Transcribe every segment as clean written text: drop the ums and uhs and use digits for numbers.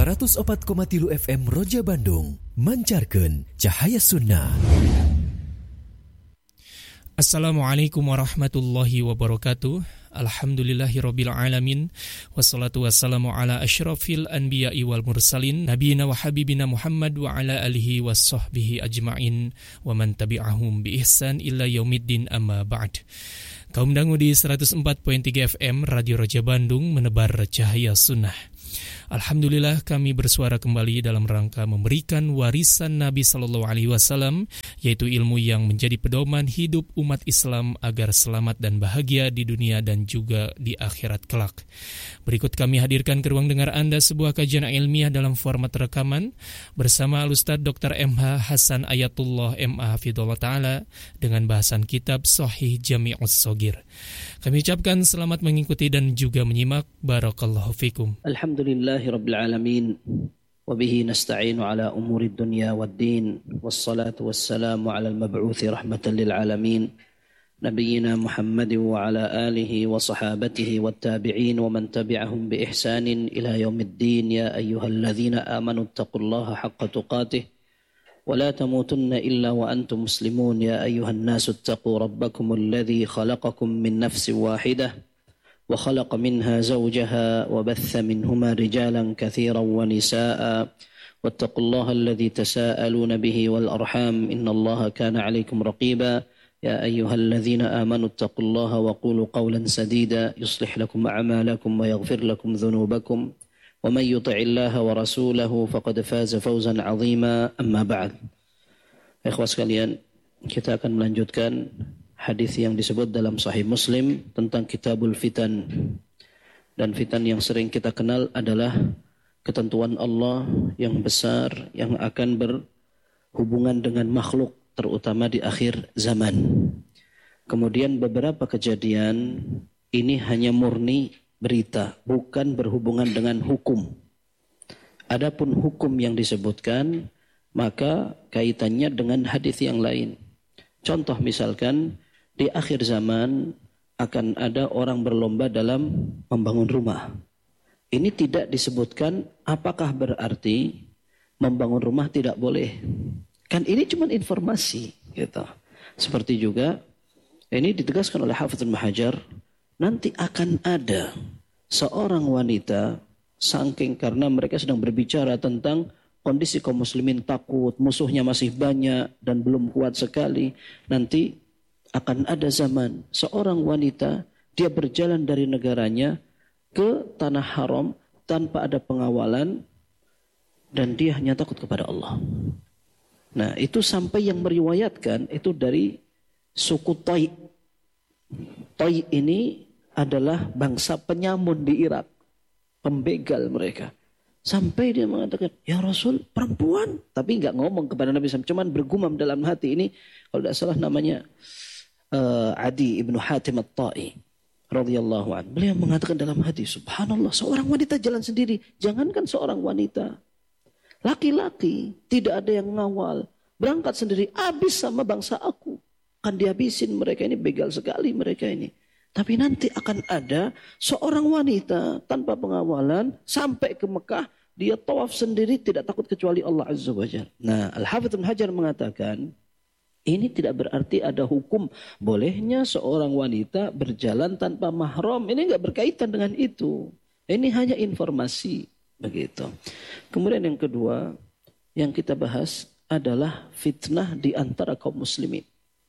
104,3 FM Roja Bandung, mancarkeun cahaya sunnah. Assalamualaikum warahmatullahi wabarakatuh. Alhamdulillahirabbil alamin. Wassalatu wassalamu ala asyrafil anbiya'i wal mursalin nabiyina wa habibina Muhammad wa ala alihi wassahbihi ajma'in wa man tabi'ahum bi ihsan illa yaumiddin amma ba'd. Kaum dangu di 104.3 FM Radio Roja Bandung menebar cahaya sunnah. Alhamdulillah kami bersuara kembali dalam rangka memberikan warisan Nabi SAW, yaitu ilmu yang menjadi pedoman hidup umat Islam agar selamat dan bahagia di dunia dan juga di akhirat kelak. Berikut kami hadirkan ke ruang dengar Anda sebuah kajian ilmiah dalam format rekaman bersama Al-Ustaz Dr. MH Hasan Ayatullah MA Hafidhullah Ta'ala dengan bahasan kitab Sahih Jami'us Shagir. Kami ucapkan selamat mengikuti dan juga menyimak. Barakallahu fikum. Alhamdulillahi Rabbil Alamin. Wabihi nasta'inu ala umuri dunya wad din. Wassalatu wassalamu ala al-mab'uthi rahmatan lil alamin. Nabiyyina Muhammad wa ala alihi wa sahabatihi wat tabi'in wa man tabi'ahum bi ihsanin ila yaumiddin. Ya ayyuhalladzina amanu taqullaha haqqa tuqatih. ولا تموتن إلا وأنتم مسلمون يا أيها الناس اتقوا ربكم الذي خلقكم من نفس واحدة وخلق منها زوجها وبث منهما رجالا كثيرا ونساء واتقوا الله الذي تساءلون به والأرحام إن الله كان عليكم رقيبا يا أيها الذين آمنوا اتقوا الله وقولوا قولا سديدا يصلح لكم أعمالكم ويغفر لكم ذنوبكم ومن يطع الله ورسوله فقد فاز فوزا عظيما أما بعد. Ikhwah sekalian, kita akan melanjutkan hadis yang disebut dalam Sahih Muslim tentang Kitabul Fitan. Dan fitan yang sering kita kenal adalah ketentuan Allah yang besar yang akan berhubungan dengan makhluk, terutama di akhir zaman. Kemudian beberapa kejadian ini hanya murni berita, bukan berhubungan dengan hukum. Adapun hukum yang disebutkan, maka kaitannya dengan hadis yang lain. Contoh misalkan, di akhir zaman akan ada orang berlomba dalam membangun rumah. Ini tidak disebutkan apakah berarti membangun rumah tidak boleh. Kan ini cuma informasi. Gitu. Seperti juga, ini ditegaskan oleh Hafidz Ibnu Hajar, nanti akan ada seorang wanita, saking karena mereka sedang berbicara tentang kondisi kaum muslimin takut, musuhnya masih banyak dan belum kuat sekali. Nanti akan ada zaman seorang wanita, dia berjalan dari negaranya ke tanah haram tanpa ada pengawalan dan dia hanya takut kepada Allah. Nah, itu sampai yang meriwayatkan itu dari suku Tai. Tai ini adalah bangsa penyamun di Irak, pembegal mereka. Sampai dia mengatakan, ya Rasul, perempuan. Tapi enggak ngomong kepada Nabi SAW, cuman bergumam dalam hati. Ini kalau tidak salah namanya Adi ibnu Hatim at-Ta'i radhiyallahu anhu. Beliau mengatakan dalam hati, subhanallah, seorang wanita jalan sendiri. Jangankan seorang wanita, laki-laki tidak ada yang ngawal, berangkat sendiri, habis sama bangsa aku. Kan dihabisin mereka ini, begal sekali mereka ini. Tapi nanti akan ada seorang wanita tanpa pengawalan sampai ke Mekah, dia tawaf sendiri tidak takut kecuali Allah Azza wa Jalla. Nah, Al-Hafidz Ibnu Hajar mengatakan, ini tidak berarti ada hukum bolehnya seorang wanita berjalan tanpa mahram. Ini enggak berkaitan dengan itu. Ini hanya informasi begitu. Kemudian yang kedua yang kita bahas adalah fitnah di antara kaum muslimin,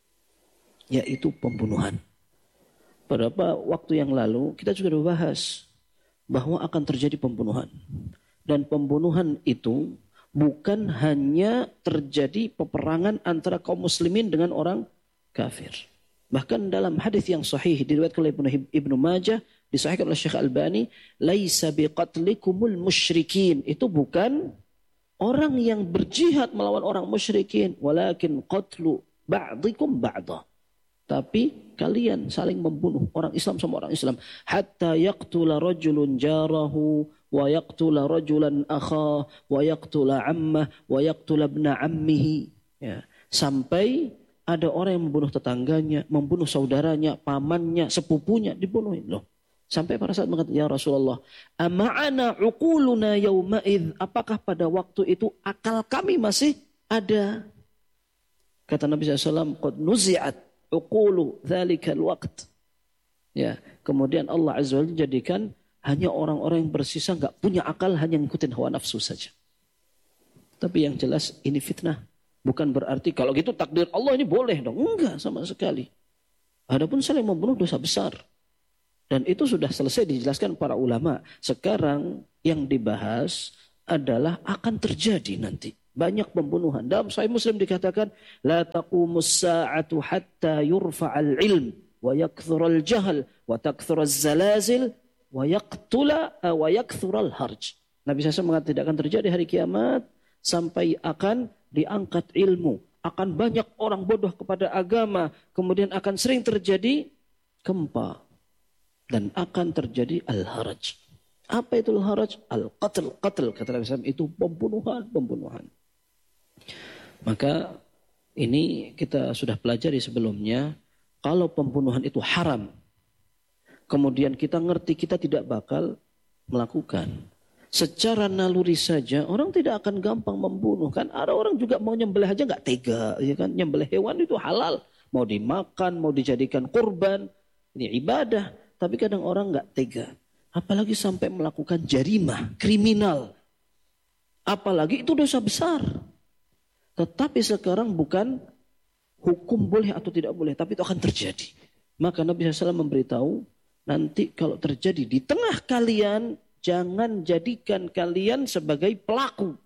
yaitu pembunuhan. Beberapa waktu yang lalu kita juga membahas bahwa akan terjadi pembunuhan. Dan pembunuhan itu bukan hanya terjadi peperangan antara kaum muslimin dengan orang kafir. Bahkan dalam hadis yang sahih diriwayatkan oleh Ibnu Majah, disahihkan oleh Syekh Albani, laisa biqatlikumul musyrikin. Itu bukan orang yang berjihad melawan orang musyrikin, walakin qatlu ba'dikum ba'da. Tapi kalian saling membunuh orang Islam sama orang Islam. Hatta yaqtula rajulun jarahu wa yaqtula rajulan akha wa yaqtula ammah wa yaqtula ibna ammihi. Ya. Sampai ada orang yang membunuh tetangganya, membunuh saudaranya, pamannya, sepupunya, dibunuhin loh. Sampai para sahabat mengatakan, ya Rasulullah, ama'ana uquluna yawma'idh, apakah pada waktu itu akal kami masih ada? Kata Nabi SAW, qad nuzi'at uqulu dhalikal waqt. Ya, kemudian Allah Azza wa Jalla jadikan hanya orang-orang yang bersisa nggak punya akal, hanya ngikutin hawa nafsu saja. Tapi yang jelas ini fitnah. Bukan berarti kalau gitu takdir Allah ini boleh dong. Enggak sama sekali. Adapun saling membunuh dosa besar. Dan itu sudah selesai dijelaskan para ulama. Sekarang yang dibahas adalah akan terjadi nanti. Banyak pembunuhan. Dalam Sahih Muslim dikatakan, la taqumus sa'atu hatta yurfa'al ilm wa yakthural jahal wa takthural zalazil wa yakthural harj. Nabi SAW mengatakan tidak akan terjadi hari kiamat sampai akan diangkat ilmu. Akan banyak orang bodoh kepada agama. Kemudian akan sering terjadi gempa. Dan akan terjadi al-haraj. Apa itu al-haraj? Al-qatl. Qatl kata Nabi SAW itu pembunuhan. Maka ini kita sudah pelajari sebelumnya. Kalau pembunuhan itu haram. Kemudian kita ngerti kita tidak bakal melakukan. Secara naluri saja orang tidak akan gampang membunuh kan. Ada orang juga mau nyembelih aja nggak tega, ya kan? Nyembelih hewan itu halal, mau dimakan, mau dijadikan kurban, ini ibadah. Tapi kadang orang nggak tega, apalagi sampai melakukan jarimah, kriminal. Apalagi itu dosa besar. Tetapi sekarang bukan hukum boleh atau tidak boleh, tapi itu akan terjadi. Maka Nabi SAW memberitahu, nanti kalau terjadi di tengah kalian, jangan jadikan kalian sebagai pelaku.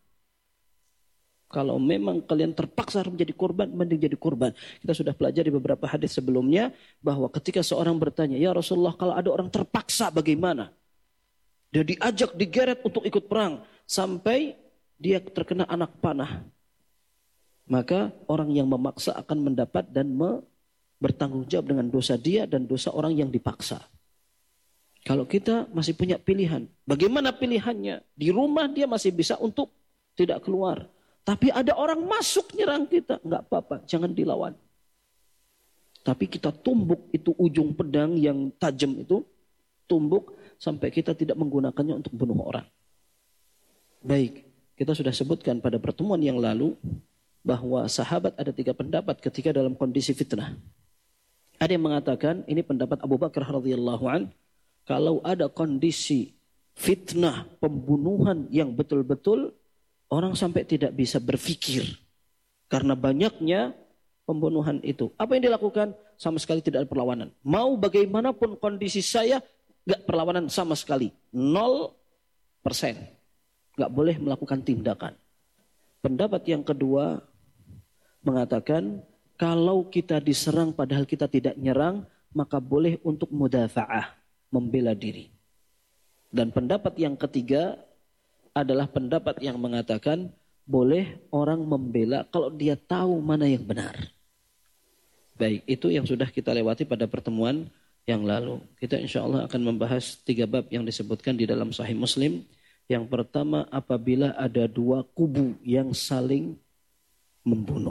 Kalau memang kalian terpaksa harus menjadi korban, mending jadi korban. Kita sudah pelajari beberapa hadis sebelumnya, bahwa ketika seorang bertanya, ya Rasulullah kalau ada orang terpaksa bagaimana? Dia diajak, digeret untuk ikut perang, sampai dia terkena anak panah. Maka orang yang memaksa akan mendapat dan bertanggung jawab dengan dosa dia dan dosa orang yang dipaksa. Kalau kita masih punya pilihan, bagaimana pilihannya? Di rumah dia masih bisa untuk tidak keluar. Tapi ada orang masuk nyerang kita, nggak apa-apa, jangan dilawan. Tapi kita tumbuk itu ujung pedang yang tajam itu, tumbuk sampai kita tidak menggunakannya untuk bunuh orang. Baik, kita sudah sebutkan pada pertemuan yang lalu, bahwa sahabat ada 3 pendapat ketika dalam kondisi fitnah. Ada yang mengatakan, ini pendapat Abu Bakar radhiyallahu an, kalau ada kondisi fitnah, pembunuhan yang betul-betul orang sampai tidak bisa berpikir karena banyaknya pembunuhan itu. Apa yang dilakukan? Sama sekali tidak ada perlawanan. Mau bagaimanapun kondisi saya, gak perlawanan sama sekali. 0%. Gak boleh melakukan tindakan. Pendapat yang kedua mengatakan kalau kita diserang padahal kita tidak nyerang, maka boleh untuk mudafa'ah, membela diri. Dan pendapat yang ketiga adalah pendapat yang mengatakan boleh orang membela kalau dia tahu mana yang benar. Baik, itu yang sudah kita lewati pada pertemuan yang lalu. Kita insya Allah akan membahas 3 bab yang disebutkan di dalam Sahih Muslim. Yang pertama, apabila ada 2 kubu yang saling membunuh.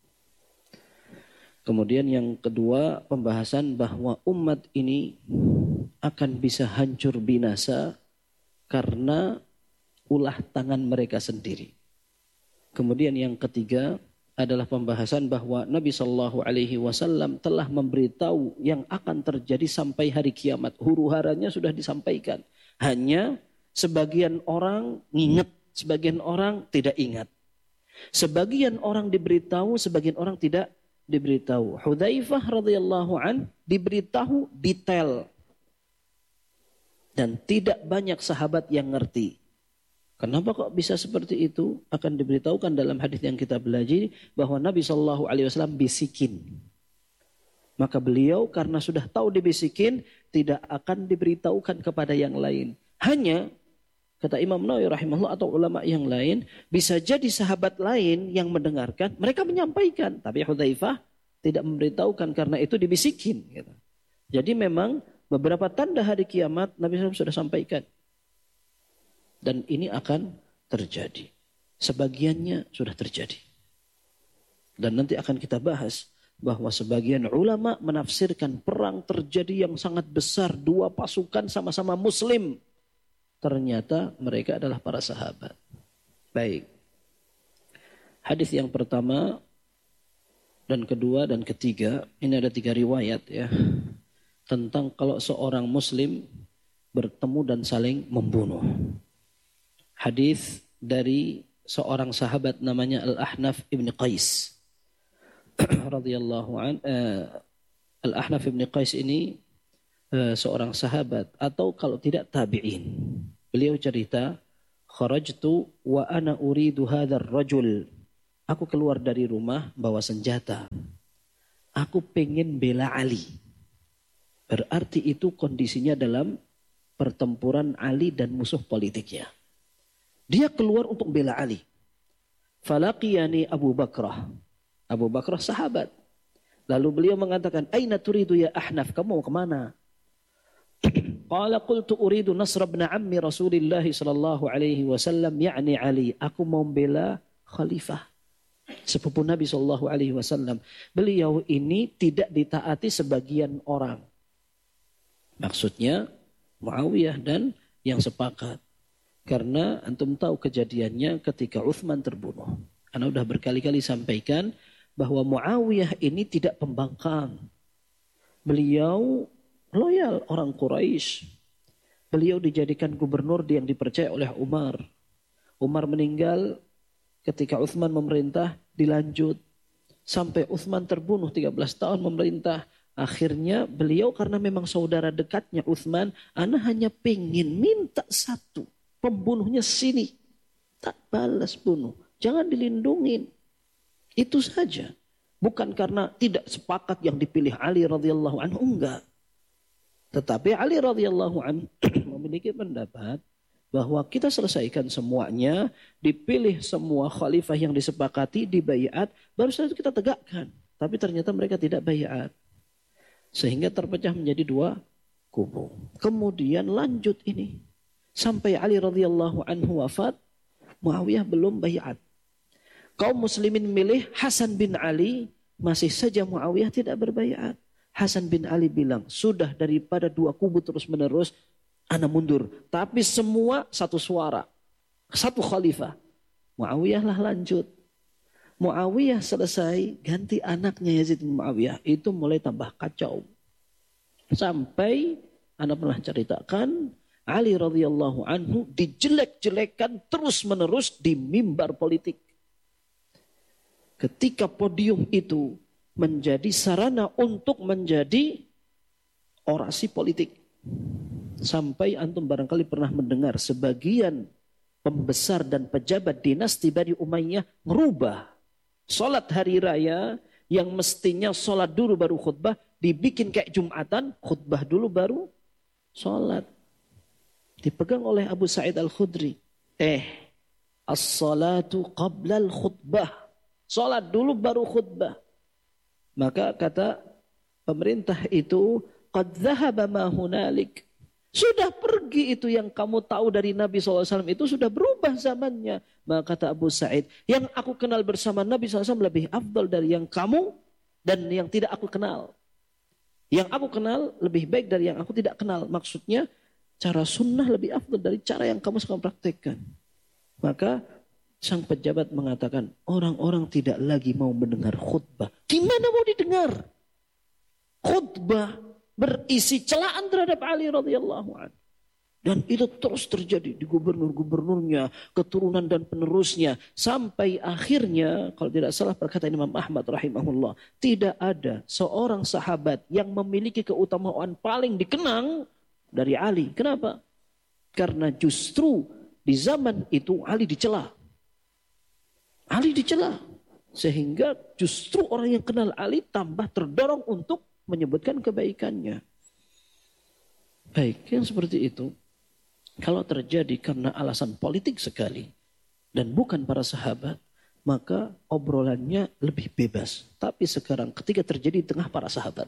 Kemudian yang kedua, pembahasan bahwa umat ini akan bisa hancur binasa karena ulah tangan mereka sendiri. Kemudian yang ketiga adalah pembahasan bahwa Nabi SAW telah memberitahu yang akan terjadi sampai hari kiamat. Huru-haranya sudah disampaikan. Hanya sebagian orang ingat, sebagian orang tidak ingat. Sebagian orang diberitahu, sebagian orang tidak diberitahu. Hudzaifah radhiyallahu an diberitahu detail. Dan tidak banyak sahabat yang ngerti. Kenapa kok bisa seperti itu? Akan diberitahukan dalam hadis yang kita belajar bahwa Nabi SAW bisikin. Maka beliau karena sudah tahu dibisikin, tidak akan diberitahukan kepada yang lain. Hanya, kata Imam Nawawi rahimahullah atau ulama yang lain, bisa jadi sahabat lain yang mendengarkan, mereka menyampaikan. Tapi Hudzaifah tidak memberitahukan karena itu dibisikin. Gitu. Jadi memang beberapa tanda hari kiamat Nabi SAW sudah sampaikan. Dan ini akan terjadi. Sebagiannya sudah terjadi. Dan nanti akan kita bahas bahwa sebagian ulama menafsirkan perang terjadi yang sangat besar, 2 pasukan sama-sama muslim. Ternyata mereka adalah para sahabat. Baik. Hadis yang pertama dan kedua dan ketiga, ini ada 3 riwayat ya. Tentang kalau seorang muslim bertemu dan saling membunuh. Hadis dari seorang sahabat namanya Al-Ahnaf ibn Qais radhiyallahu an. Al-Ahnaf ibn Qais ini seorang sahabat atau kalau tidak tabi'in. Beliau cerita, kharajtu wa ana uridu hadzal rajul. Aku keluar dari rumah bawa senjata. Aku pengen bela Ali. Berarti itu kondisinya dalam pertempuran Ali dan musuh politiknya. Dia keluar untuk bela Ali. Falaqiyani Abu Bakrah. Abu Bakrah sahabat. Lalu beliau mengatakan, "Aina turidu ya Ahnaf? Kamu mau kemana?" Qala qultu uridu nasra ibn ammi Rasulillah sallallahu alaihi wasallam yakni Ali. Aku mau bela khalifah sepupu Nabi sallallahu alaihi wasallam. Beliau ini tidak ditaati sebagian orang. Maksudnya Muawiyah dan yang sepakat. Karena antum tahu kejadiannya ketika Uthman terbunuh. Ana udah berkali-kali sampaikan bahwa Muawiyah ini tidak pembangkang. Beliau loyal orang Quraisy. Beliau dijadikan gubernur yang dipercaya oleh Umar. Umar meninggal ketika Uthman memerintah, dilanjut. Sampai Uthman terbunuh 13 tahun memerintah. Akhirnya beliau karena memang saudara dekatnya Uthman, ana hanya pengen minta satu. Pembunuhnya sini. Tak balas bunuh. Jangan dilindungin. Itu saja. Bukan karena tidak sepakat yang dipilih Ali radhiyallahu anhu. Enggak. Tetapi Ali radhiyallahu anhu memiliki pendapat bahwa kita selesaikan semuanya. Dipilih semua khalifah yang disepakati, dibaiat. Baru setelah itu kita tegakkan. Tapi ternyata mereka tidak baiat. Sehingga terpecah menjadi 2 kubu. Kemudian lanjut ini. Sampai Ali radhiyallahu anhu wafat, Muawiyah belum baiat. Kaum muslimin milih Hasan bin Ali, masih saja Muawiyah tidak berbaiat. Hasan bin Ali bilang, sudah daripada 2 kubu terus menerus, ana mundur. Tapi semua satu suara, satu khalifah. Muawiyah lah lanjut. Muawiyah selesai, ganti anaknya Yazid bin Muawiyah. Itu mulai tambah kacau. Sampai, ana pernah ceritakan, Ali radhiyallahu anhu dijelek-jelekan terus menerus di mimbar politik. Ketika podium itu menjadi sarana untuk menjadi orasi politik. Sampai antum barangkali pernah mendengar sebagian pembesar dan pejabat dinasti Bani Umayyah merubah sholat hari raya yang mestinya sholat dulu baru khutbah, dibikin kayak Jumatan, khutbah dulu baru sholat. Dipegang oleh Abu Sa'id Al-Khudri. As-salatu qabla al-khutbah. Salat dulu baru khutbah. Maka kata pemerintah itu, qad dhahaba ma hunalik. Sudah pergi itu yang kamu tahu dari Nabi SAW itu sudah berubah zamannya. Maka kata Abu Sa'id, yang aku kenal bersama Nabi SAW lebih afdal dari yang kamu dan yang tidak aku kenal. Yang aku kenal lebih baik dari yang aku tidak kenal. Maksudnya, cara sunnah lebih afdal dari cara yang kamu sekarang praktekkan. Maka sang pejabat mengatakan, orang-orang tidak lagi mau mendengar khutbah. Gimana mau didengar? Khutbah berisi celaan terhadap Ali radhiyallahu anhu. Dan itu terus terjadi di gubernur-gubernurnya, keturunan dan penerusnya. Sampai akhirnya, kalau tidak salah perkataan Imam Ahmad rahimahullah, tidak ada seorang sahabat yang memiliki keutamaan paling dikenang dari Ali. Kenapa? Karena justru di zaman itu Ali dicela. Ali dicela. Sehingga justru orang yang kenal Ali tambah terdorong untuk menyebutkan kebaikannya. Baik, yang seperti itu. Kalau terjadi karena alasan politik sekali dan bukan para sahabat, maka obrolannya lebih bebas. Tapi sekarang ketika terjadi di tengah para sahabat,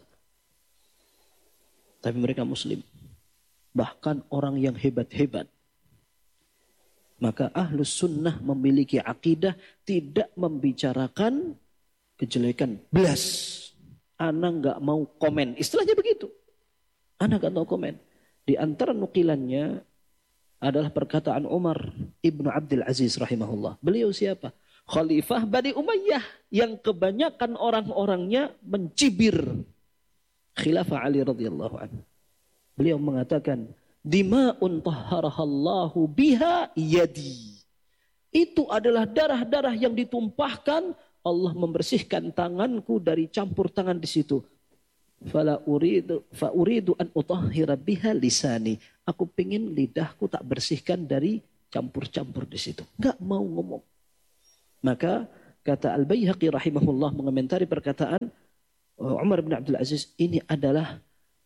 tapi mereka muslim, bahkan orang yang hebat-hebat, maka ahlus sunnah memiliki akidah tidak membicarakan kejelekan belas. ana nggak mau komen. Istilahnya begitu. Ana nggak mau komen. Di antara nukilannya adalah perkataan Umar ibnu Abdul Aziz rahimahullah. Beliau siapa? Khalifah Bani Umayyah yang kebanyakan orang-orangnya mencibir khilafah Ali radhiyallahu anhu. Beliau mengatakan, dima'un tahharahallahu biha yadi. Itu adalah darah-darah yang ditumpahkan, Allah membersihkan tanganku dari campur tangan di situ. Fa uridu an utahhira biha lisani. Aku pingin lidahku tak bersihkan dari campur-campur di situ. Enggak mau ngomong. Maka kata Al-Baihaqi rahimahullah mengomentari perkataan Umar bin Abdul Aziz, ini adalah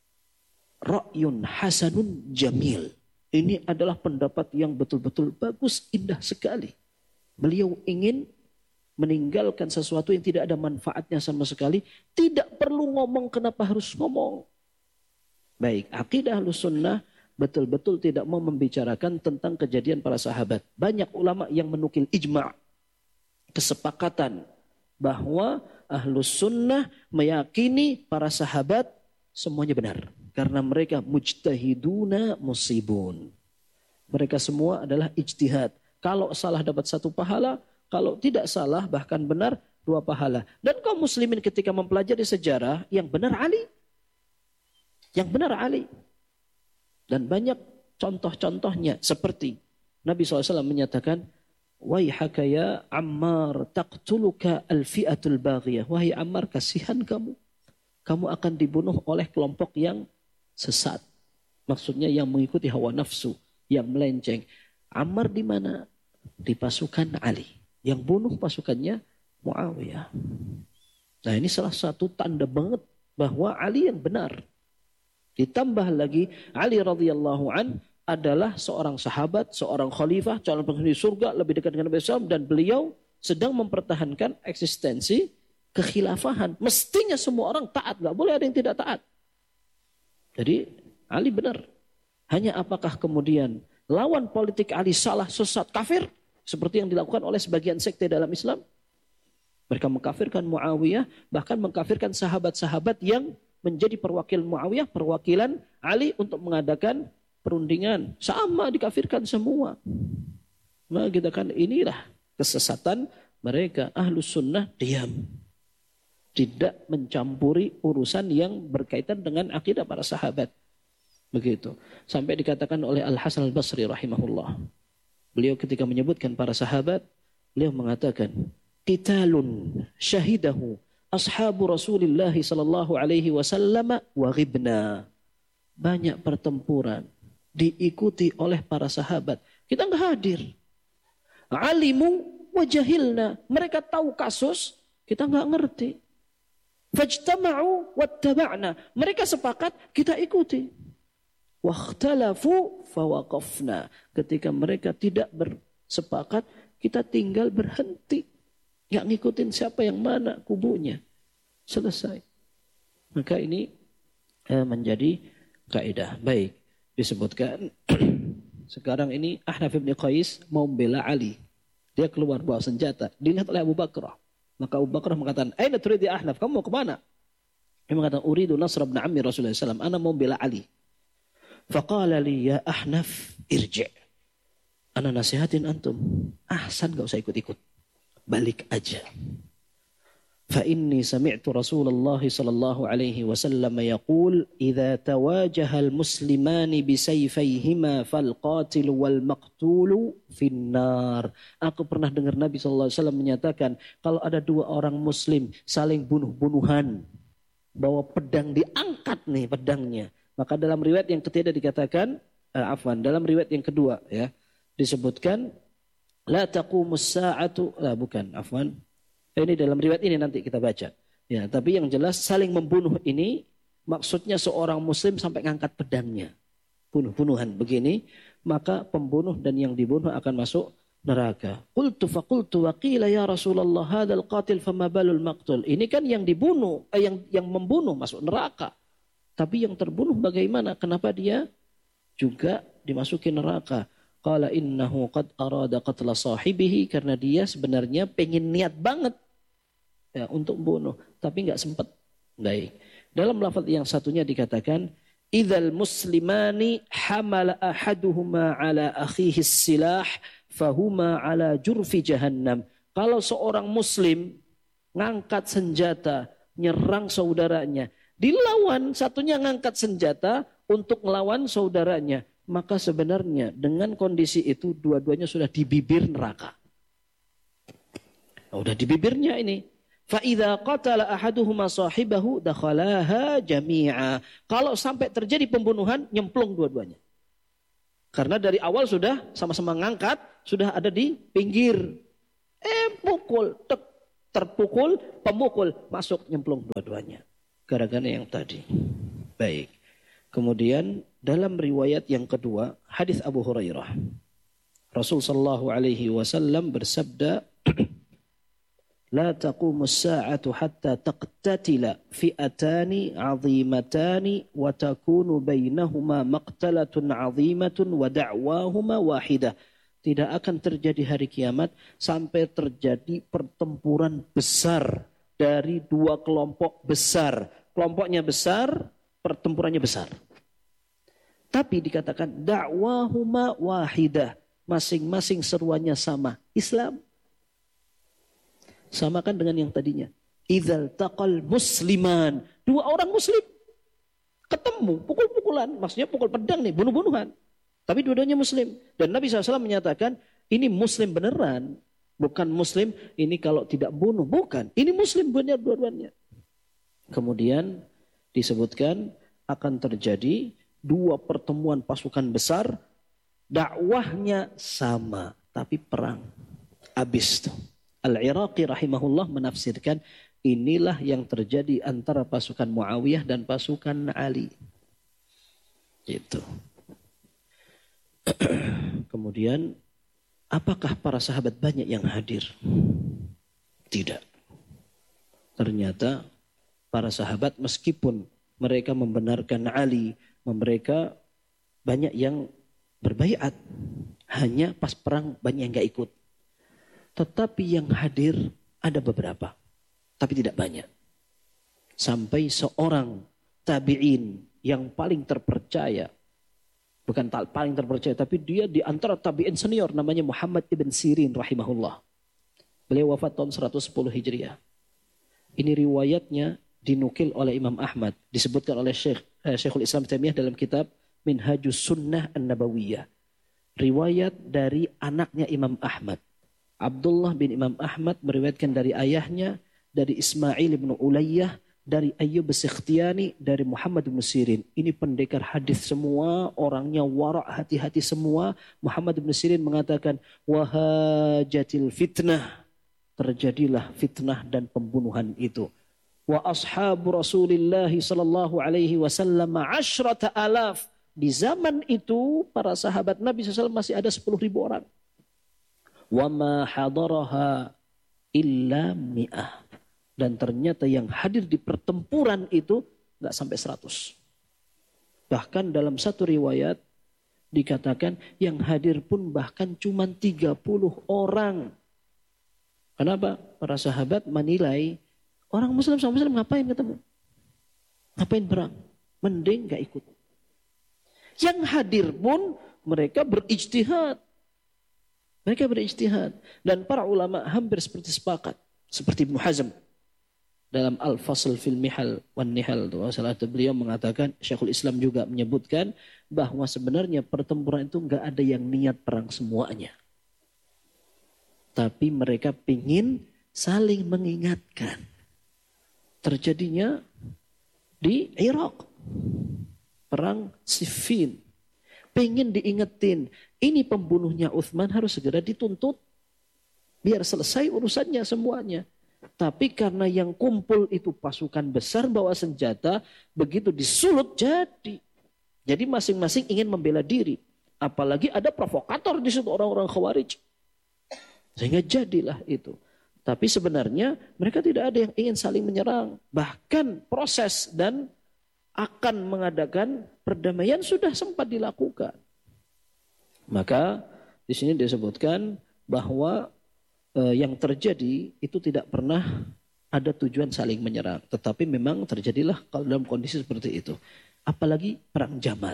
ra'yun hasanun jamil. Ini adalah pendapat yang betul-betul bagus, indah sekali. Beliau ingin meninggalkan sesuatu yang tidak ada manfaatnya sama sekali. Tidak perlu ngomong, kenapa harus ngomong? Baik, akidah Ahlussunnah betul-betul tidak mau membicarakan tentang kejadian para sahabat. Banyak ulama yang menukil ijma', kesepakatan bahwa Ahlussunnah meyakini para sahabat semuanya benar. Karena mereka mujtahiduna musibun. Mereka semua adalah ijtihad. Kalau salah dapat 1 pahala, kalau tidak salah bahkan benar 2 pahala. Dan kaum muslimin ketika mempelajari sejarah, yang benar Ali. Yang benar Ali. Dan banyak contoh-contohnya seperti Nabi SAW menyatakan, Waihaka ya Ammar taqtuluka al-fi'atul baghiyah. Wahai Ammar, kasihan kamu. Kamu akan dibunuh oleh kelompok yang sesat. Maksudnya yang mengikuti hawa nafsu, yang melenceng. Ammar di mana? Di pasukan Ali. Yang bunuh pasukannya Muawiyah. Nah, ini salah satu tanda banget bahwa Ali yang benar. Ditambah lagi Ali radhiyallahu an adalah seorang sahabat, seorang khalifah, calon penghuni surga, lebih dekat dengan Nabi SAW, dan beliau sedang mempertahankan eksistensi kekhilafahan. Mestinya semua orang taat, gak boleh ada yang tidak taat. Jadi Ali benar. Hanya apakah kemudian lawan politik Ali salah, sesat, kafir? Seperti yang dilakukan oleh sebagian sekte dalam Islam. Mereka mengkafirkan Muawiyah, bahkan mengkafirkan sahabat-sahabat yang menjadi perwakilan Muawiyah, perwakilan Ali untuk mengadakan perundingan. Sama, dikafirkan semua. Nah, kita kan inilah kesesatan mereka. Ahlussunnah diam. Tidak mencampuri urusan yang berkaitan dengan akidah para sahabat. Begitu. Sampai dikatakan oleh Al-Hasan Al-Basri rahimahullah. Beliau ketika menyebutkan para sahabat, beliau mengatakan, qitalun syahidahu ashabu Rasulillah sallallahu alaihi wasallam wa ghibna. Banyak pertempuran diikuti oleh para sahabat. Kita enggak hadir. Alimu wa jahilna. Mereka tahu kasus, kita enggak ngerti. Fajtama'u wattaba'na. Mereka sepakat, kita ikuti. Wakhtalafu fawaqafna. Ketika mereka tidak bersepakat, kita tinggal berhenti. Nggak ngikutin siapa yang mana kubunya. Selesai. Maka ini menjadi kaidah. Baik, disebutkan sekarang ini Ahnaf bin Qais mau membela Ali. Dia keluar bawa senjata. Dilihat oleh Abu Bakar. Maka Abu Bakar mengatakan, "Aina turid ya Ahnaf? Kamu mau ke mana?" Dia mengatakan, "Uridu Nasr bin Ammi Rasulullah SAW. Ana mau bela Ali." Faqala li ya Ahnaf, irji'. Ana nasihatin antum. Ahsan, gak usah ikut-ikut. Balik aja. Fa inni sami'tu Rasulullah sallallahu alaihi wasallam yaqul, "Idza tawajaha al-muslimani bisayfayhima fal-qatil wal maqtulu finnar." Aku pernah dengar Nabi sallallahu alaihi wasallam menyatakan, kalau ada 2 orang muslim saling bunuh-bunuhan, bawa pedang, diangkat nih pedangnya. Maka dalam riwayat yang ketiga dikatakan, dalam riwayat yang kedua ya, disebutkan la taqumus sa'atu, ini dalam riwayat ini nanti kita baca. Ya, tapi yang jelas saling membunuh ini maksudnya seorang muslim sampai ngangkat pedangnya. Bunuh-bunuhan begini, maka pembunuh dan yang dibunuh akan masuk neraka. Qultu faqultu wa qila ya Rasulullah hadzal qatil fama balul maqtul. Ini kan yang dibunuh, yang membunuh masuk neraka. Tapi yang terbunuh bagaimana? Kenapa dia juga dimasuki neraka? Qala innahu qad arada qatla sahibihi, karena dia sebenarnya pengen niat banget ya untuk bunuh, tapi enggak sempat. Baik. Dalam lafaz yang satunya dikatakan idzal muslimani hamala ahaduhuma ala akhihi silah fahuma ala jurfi jahannam. Kalau seorang muslim ngangkat senjata nyerang saudaranya, dilawan satunya ngangkat senjata untuk melawan saudaranya, maka sebenarnya dengan kondisi itu dua-duanya sudah di bibir neraka. Nah, udah di bibirnya ini. فَإِذَا قَتَلَ أَحَدُهُمَا صَاحِبَهُ دَخَلَاهَا جَمِيعًا. Kalau sampai terjadi pembunuhan, nyemplung dua-duanya. Karena dari awal sudah sama-sama ngangkat, sudah ada di pinggir. Pukul, terpukul, pemukul, masuk nyemplung dua-duanya. Gara-gara yang tadi. Baik. Kemudian dalam riwayat yang kedua, hadis Abu Hurairah. Rasul sallallahu alaihi wasallam bersabda, لا تقوم الساعة حتى تقتتل فئتان عظيمتان وتكون بينهما مقتلة عظيمة ودعواهما واحدة. Tidak akan terjadi hari kiamat sampai terjadi pertempuran besar dari dua kelompok besar. Kelompoknya besar, pertempurannya besar. Tapi dikatakan da'wahuma wahidah. Masing-masing seruannya sama. Islam. Samakan dengan yang tadinya. Idzal taqal musliman. Dua orang muslim ketemu, pukul-pukulan. Maksudnya pukul pedang nih, bunuh-bunuhan. Tapi dua-duanya muslim. Dan Nabi SAW menyatakan, ini muslim beneran. Bukan muslim, ini kalau tidak bunuh. Bukan, ini muslim benar dua-duanya. Kemudian disebutkan akan terjadi dua pertemuan pasukan besar. Dakwahnya sama, tapi perang. Habis tuh. Al-Iraqi rahimahullah menafsirkan inilah yang terjadi antara pasukan Muawiyah dan pasukan Ali. Itu. Kemudian apakah para sahabat banyak yang hadir? Tidak. Ternyata para sahabat meskipun mereka membenarkan Ali, mereka banyak yang berbaiat. Hanya pas perang banyak yang gak ikut. Tetapi yang hadir ada beberapa. Tapi tidak banyak. Sampai seorang tabi'in yang paling terpercaya. Bukan paling terpercaya. Tapi dia di antara tabi'in senior. Namanya Muhammad ibn Sirin rahimahullah. Beliau wafat tahun 110 Hijriah. Ini riwayatnya dinukil oleh Imam Ahmad. Disebutkan oleh Syekhul Islam Taimiyah dalam kitab Minhajus Sunnah An-Nabawiyah. Riwayat dari anaknya Imam Ahmad. Abdullah bin Imam Ahmad meriwayatkan dari ayahnya, dari Ismail bin Ulayyah, dari Ayyub As-Sikhtiyani, dari Muhammad bin Sirin. Ini pendekar hadis semua, orangnya wara', hati-hati semua. Muhammad bin Sirin mengatakan, wahajatil fitnah. Terjadilah fitnah dan pembunuhan itu. Wa ashabu Rasulillah sallallahu alaihi wasallam 10,000. Di zaman itu para sahabat Nabi SAW masih ada 10.000 orang. وَمَا حَضَرَهَا إِلَّا 100. Dan ternyata yang hadir di pertempuran itu gak sampai 100. Bahkan dalam satu riwayat dikatakan yang hadir pun bahkan cuma 30 orang. Kenapa? Para sahabat menilai orang muslim sama muslim ngapain ketemu? Ngapain perang? Mending gak ikut. Yang hadir pun mereka berijtihad. Mereka berijtihad. Dan para ulama hampir seperti sepakat. Seperti Ibnu Hazm. Dalam Al-Fasl fil Mihal wan Nihal. Salah satu beliau mengatakan, Syekhul Islam juga menyebutkan bahwa sebenarnya pertempuran itu gak ada yang niat perang semuanya. Tapi mereka pingin saling mengingatkan. Terjadinya di Irak. Perang Siffin. Pengen diingetin, ini pembunuhnya Uthman harus segera dituntut. Biar selesai urusannya semuanya. Tapi karena yang kumpul itu pasukan besar bawa senjata, begitu disulut jadi. Jadi masing-masing ingin membela diri. Apalagi ada provokator di situ, orang-orang Khawarij. Sehingga jadilah itu. Tapi sebenarnya mereka tidak ada yang ingin saling menyerang. Bahkan proses dan akan mengadakan perdamaian sudah sempat dilakukan. Maka di sini disebutkan bahwa yang terjadi itu tidak pernah ada tujuan saling menyerang. Tetapi memang terjadilah kalau dalam kondisi seperti itu. Apalagi perang Jamal.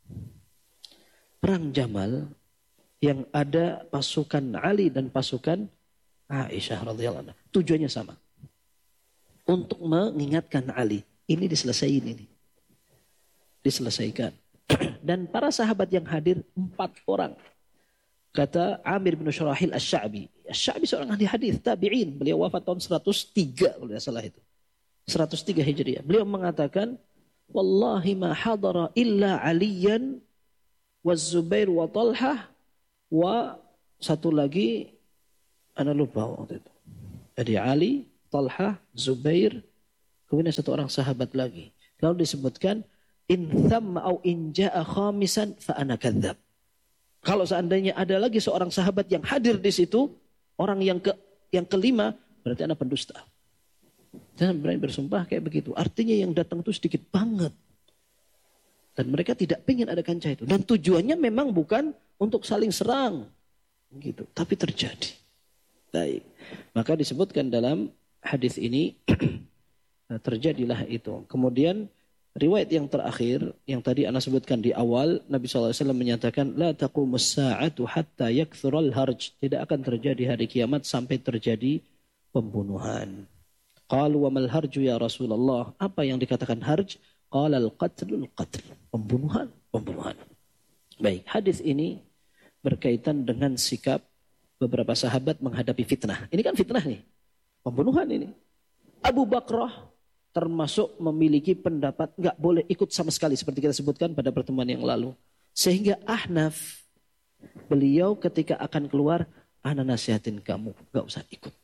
Perang Jamal yang ada pasukan Ali dan pasukan Aisyah radhiyallahu anha. Tujuannya sama. Untuk mengingatkan Ali. Ini diselesaikan ini. Diselesaikan. Dan para sahabat yang hadir 4 orang. Kata Amir bin Syurahil Asy-Sya'bi. Asy-Sya'bi seorang ahli hadis tabi'in. Beliau wafat tahun 103 kalau tidak salah itu. 103 Hijriah. Beliau mengatakan, "Wallahi ma hadara illa Aliyan wa Zubair wa Talhah wa satu lagi ana lupa waktu itu." Jadi Ali, Talhah, Zubair, kemudian satu orang sahabat lagi. Lalu disebutkan, "In thamma au in ja'a khamisan fa ana kadzdzab." Kalau seandainya ada lagi seorang sahabat yang hadir di situ, orang yang kelima, berarti anak pendusta. Jangan berani bersumpah kayak begitu. Artinya yang datang itu sedikit banget. Dan mereka tidak ingin ada kancah itu. Dan tujuannya memang bukan untuk saling serang. Gitu. Tapi terjadi. Baik. Maka disebutkan dalam hadis ini, terjadilah itu. Kemudian, riwayat yang terakhir, yang tadi Anda sebutkan di awal, Nabi SAW menyatakan, "La taqumus sa'atu hatta yakthural harj." Tidak akan terjadi hari kiamat sampai terjadi pembunuhan. Qalu wa mal harju ya Rasulullah? Apa yang dikatakan harj? Qala al-qatlul qatl. Pembunuhan, pembunuhan. Baik, hadis ini berkaitan dengan sikap beberapa sahabat menghadapi fitnah. Ini kan fitnah nih. Pembunuhan ini. Abu Bakrah termasuk memiliki pendapat nggak boleh ikut sama sekali seperti kita sebutkan pada pertemuan yang lalu. Sehingga Ahnaf, beliau ketika akan keluar, ana nasihatin kamu nggak usah ikut.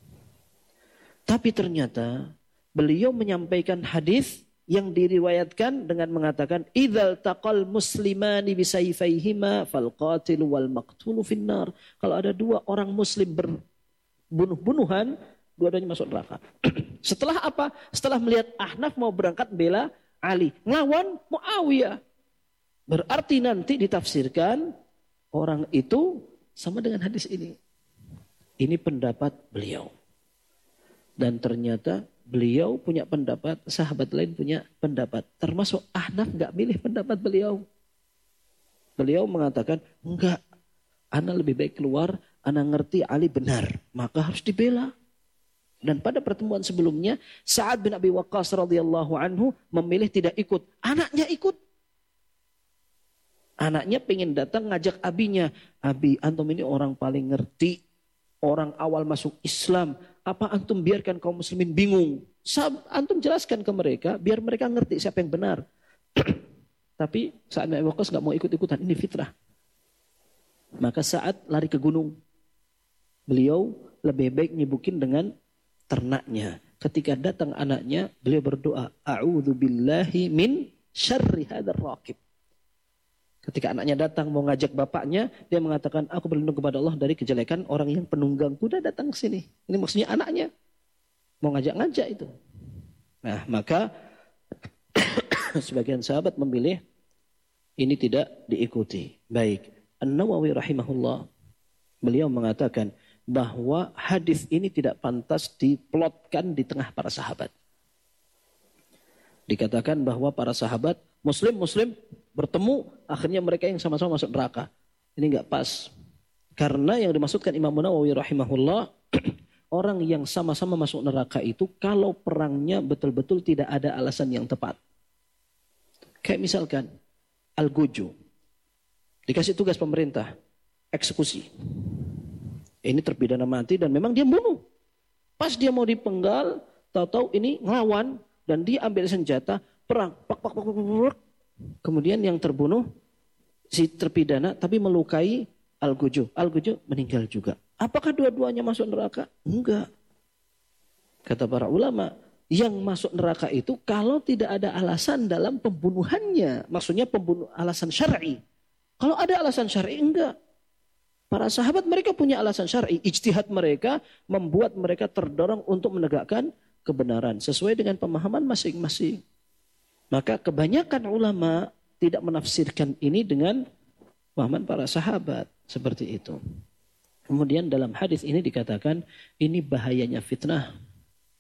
Tapi ternyata beliau menyampaikan hadis yang diriwayatkan dengan mengatakan, "Idzal taqal muslimani bisayfayhima fal qatilu wal maqtulu finnar." Kalau ada 2 orang muslim berbunuh-bunuhan, dua-duanya masuk neraka. Setelah apa? Setelah melihat Ahnaf mau berangkat bela Ali. Ngelawan Muawiyah. Berarti nanti ditafsirkan orang itu sama dengan hadis ini. Ini pendapat beliau. Dan ternyata beliau punya pendapat, sahabat lain punya pendapat. Termasuk Ahnaf gak milih pendapat beliau. Beliau mengatakan, enggak. Ana lebih baik keluar, ana ngerti Ali benar. Maka harus dibela. Dan pada pertemuan sebelumnya, Sa'ad bin Abi Waqqas radhiyallahu anhu memilih tidak ikut. Anaknya ikut. Anaknya pengen datang ngajak abinya. Abi, antum ini orang paling ngerti. Orang awal masuk Islam. Apa antum biarkan kaum muslimin bingung? Antum jelaskan ke mereka, biar mereka ngerti siapa yang benar. Tapi Sa'ad bin Abi Waqqas gak mau ikut-ikutan. Ini fitrah. Maka Sa'ad lari ke gunung. Beliau lebih baik nyibukin dengan ternaknya. Ketika datang anaknya, beliau berdoa, "A'udzu billahi min syarri hadzal raqib." Ketika anaknya datang mau ngajak bapaknya, dia mengatakan, "Aku berlindung kepada Allah dari kejelekan orang yang penunggang kuda datang ke sini." Ini maksudnya anaknya mau ngajak-ngajak itu. Nah, maka sebagian sahabat memilih ini tidak diikuti. Baik, An-Nawawi rahimahullah, beliau mengatakan bahwa hadis ini tidak pantas diplotkan di tengah para sahabat. Dikatakan bahwa para sahabat muslim bertemu, akhirnya mereka yang sama-sama masuk neraka. Ini enggak pas. Karena yang dimaksudkan Imam Nawawi rahimahullah, orang yang sama-sama masuk neraka itu kalau perangnya betul-betul tidak ada alasan yang tepat. Kayak misalkan Al-Guju dikasih tugas pemerintah eksekusi. Ini terpidana mati dan memang dia bunuh. Pas dia mau dipenggal, tahu-tahu ini ngelawan dan dia ambil senjata, perang. Kemudian yang terbunuh si terpidana tapi melukai Al-Guju. Al-Guju meninggal juga. Apakah dua-duanya masuk neraka? Enggak. Kata para ulama, yang masuk neraka itu kalau tidak ada alasan dalam pembunuhannya. Maksudnya alasan syar'i. Kalau ada alasan syar'i enggak. Para sahabat mereka punya alasan syar'i, ijtihad mereka membuat mereka terdorong untuk menegakkan kebenaran sesuai dengan pemahaman masing-masing. Maka kebanyakan ulama tidak menafsirkan ini dengan pemahaman para sahabat seperti itu. Kemudian dalam hadis ini dikatakan ini bahayanya fitnah.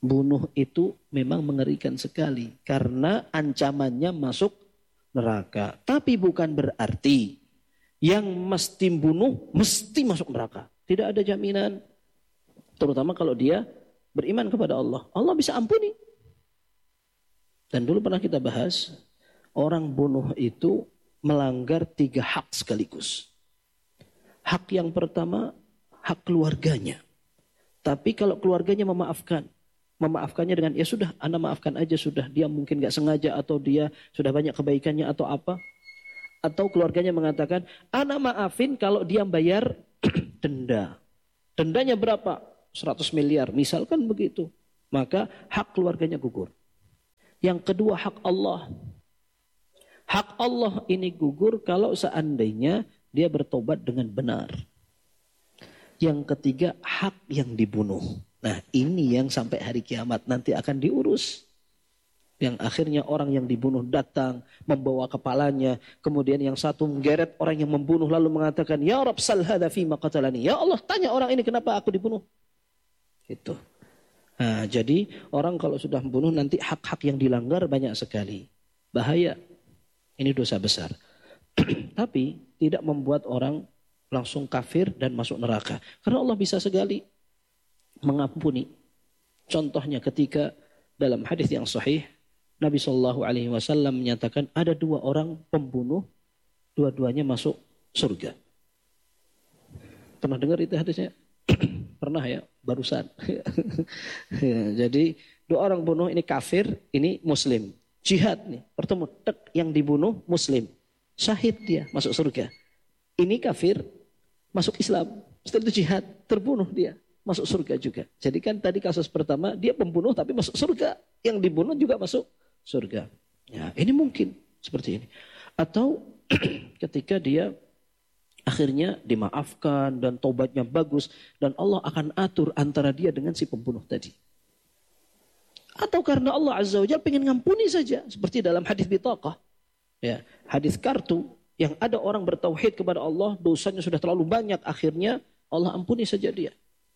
Bunuh itu memang mengerikan sekali karena ancamannya masuk neraka. Tapi bukan berarti yang mesti bunuh mesti masuk neraka. Tidak ada jaminan. Terutama kalau dia beriman kepada Allah. Allah bisa ampuni. Dan dulu pernah kita bahas, orang bunuh itu melanggar 3 hak sekaligus. Hak yang pertama, hak keluarganya. Tapi kalau keluarganya memaafkannya dengan ya sudah, Anda maafkan aja sudah. Dia mungkin gak sengaja atau dia sudah banyak kebaikannya atau apa. Atau keluarganya mengatakan, Anda maafin kalau dia bayar denda. Dendanya berapa? 100 miliar. Misalkan begitu. Maka hak keluarganya gugur. Yang kedua hak Allah. Hak Allah ini gugur kalau seandainya dia bertobat dengan benar. Yang ketiga hak yang dibunuh. Nah ini yang sampai hari kiamat nanti akan diurus. Yang akhirnya orang yang dibunuh datang membawa kepalanya. Kemudian yang satu menggeret orang yang membunuh lalu mengatakan, Ya Rabb sal hadha fima qatalani. Ya Allah tanya orang ini kenapa aku dibunuh. Gitu. Nah, jadi orang kalau sudah membunuh nanti hak-hak yang dilanggar banyak sekali. Bahaya. Ini dosa besar. Tapi tidak membuat orang langsung kafir dan masuk neraka. Karena Allah bisa sekali mengampuni. Contohnya ketika dalam hadis yang sahih Nabi SAW menyatakan ada 2 orang pembunuh, dua-duanya masuk surga. Pernah dengar itu hadisnya? Pernah ya, barusan. Jadi 2 orang bunuh, ini kafir, ini muslim. Jihad nih, bertemu, yang dibunuh muslim. Syahid dia, masuk surga. Ini kafir, masuk Islam. Setelah itu jihad, terbunuh dia, masuk surga juga. Jadi kan tadi kasus pertama, dia pembunuh tapi masuk surga. Yang dibunuh juga masuk surga. Ya, ini mungkin seperti ini. Atau ketika dia akhirnya dimaafkan dan tobatnya bagus dan Allah akan atur antara dia dengan si pembunuh tadi. Atau karena Allah Azza wa Jalla pengen ngampuni saja, seperti dalam hadis bitaqah. Ya, hadis kartu yang ada orang bertauhid kepada Allah, dosanya sudah terlalu banyak, akhirnya Allah ampuni saja dia.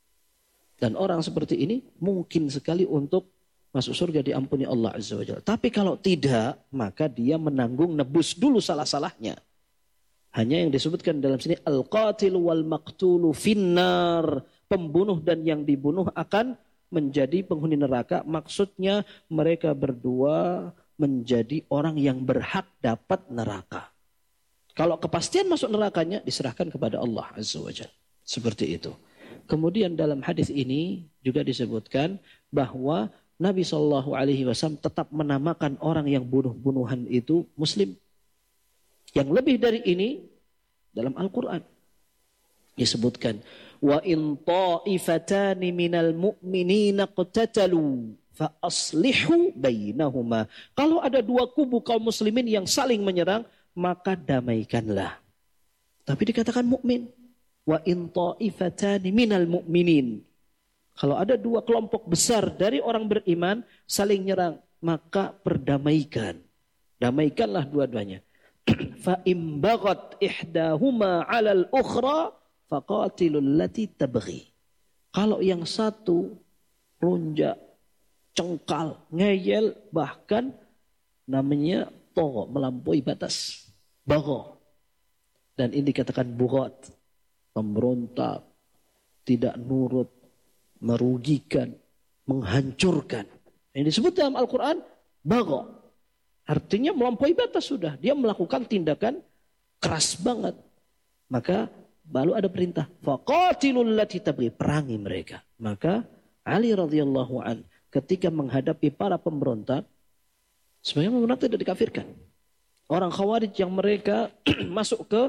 Dan orang seperti ini mungkin sekali untuk masuk surga diampuni Allah Azza wa Jalla. Tapi kalau tidak, maka dia menanggung nebus dulu salah-salahnya. Hanya yang disebutkan dalam sini al-qatil wal maqtulu finnar, pembunuh dan yang dibunuh akan menjadi penghuni neraka. Maksudnya mereka berdua menjadi orang yang berhak dapat neraka. Kalau kepastian masuk nerakanya diserahkan kepada Allah Azza wa Jalla. Seperti itu. Kemudian dalam hadis ini juga disebutkan bahwa Nabi SAW tetap menamakan orang yang bunuh-bunuhan itu muslim. Yang lebih dari ini dalam Al-Quran disebutkan, wa in ta'ifatani minal mu'minina qatatalu fa aslihu bainahuma. Kalau ada 2 kubu kaum muslimin yang saling menyerang, maka damaikanlah. Tapi dikatakan mukmin. Wa in ta'ifatani minal mu'minin. Kalau ada 2 kelompok besar dari orang beriman saling nyerang, maka perdamaikan. Damaikanlah dua-duanya. Fa im baghat ihdahuma 'alal ukhra faqatilul lati tabghi. Kalau yang satu lonjak, cengkal, ngeyel, bahkan namanya togha, melampaui batas. Bagha. Dan ini dikatakan bughat, pemberontak, tidak nurut, merugikan, menghancurkan. Ini disebut dalam Al-Quran bagha. Artinya melampaui batas sudah. Dia melakukan tindakan keras banget. Maka baru ada perintah. Faqatilul lati tabghi. Perangi mereka. Maka Ali radhiyallahu an ketika menghadapi para pemberontak, sebenarnya pemberontak tidak dikafirkan. Orang Khawarij yang mereka masuk ke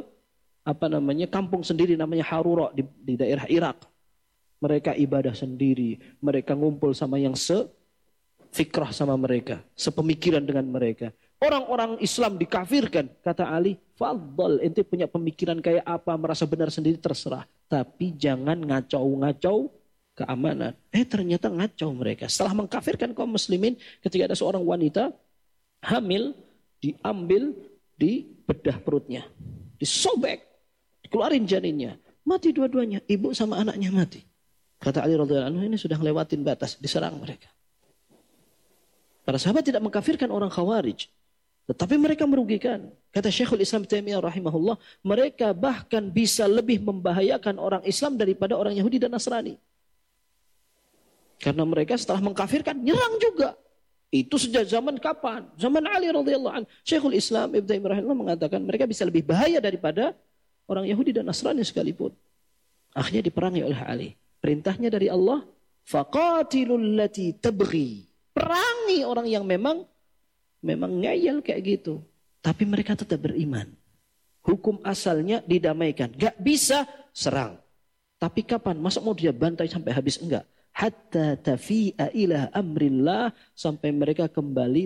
kampung sendiri namanya Harura di daerah Irak. Mereka ibadah sendiri. Mereka ngumpul sama yang fikrah sama mereka, sepemikiran dengan mereka. Orang-orang Islam dikafirkan, kata Ali, fadhal, ente punya pemikiran kayak apa, merasa benar sendiri terserah. Tapi jangan ngacau-ngacau keamanan. Ternyata ngacau mereka. Setelah mengkafirkan kaum muslimin, ketika ada seorang wanita hamil, diambil, dibedah perutnya, disobek, dikeluarin janinnya, mati dua-duanya, ibu sama anaknya mati. Kata Ali radhiyallahu anhu, ini sudah ngelewatin batas, diserang mereka. Para sahabat tidak mengkafirkan orang Khawarij, tetapi mereka merugikan. Kata Syekhul Islam Taimiyah rahimahullah, mereka bahkan bisa lebih membahayakan orang Islam daripada orang Yahudi dan Nasrani. Karena mereka setelah mengkafirkan, nyerang juga. Itu sejak zaman kapan? Zaman Ali radhiyallahu anhu. Syekhul Islam Ibnu Taimiyah rahimahullah mengatakan mereka bisa lebih bahaya daripada orang Yahudi dan Nasrani sekalipun. Akhirnya diperangi oleh Ali. Perintahnya dari Allah, faqatilul lati tabghi. Perangi orang yang memang ngeyel kayak gitu. Tapi mereka tetap beriman. Hukum asalnya didamaikan. Gak bisa serang. Tapi kapan? Masa mau dia bantai sampai habis? Enggak. Hatta tafi'a ila amrillah. Sampai mereka kembali